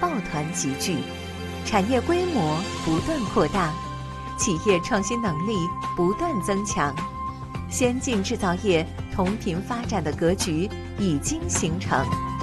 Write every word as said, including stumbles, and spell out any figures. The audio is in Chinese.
抱团集聚，产业规模不断扩大，企业创新能力不断增强，先进制造业同频发展的格局已经形成。